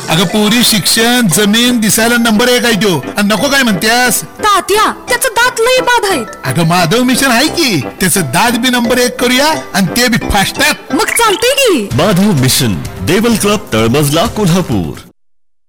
अगं पोरी शिक्षण जमीन दिसायला नंबर 1 आहे तो. आणि नको काय म्हणतेस? तात्या त्याचं दात लई बाद आहेत. अगं माधव मिशन आहे की, त्याचं दात बी नंबर 1 करूया आणि ते बी फास्टात. मग चालतंय की. माधव मिशन, देवल क्लब, तळमजला, कोल्हापूर.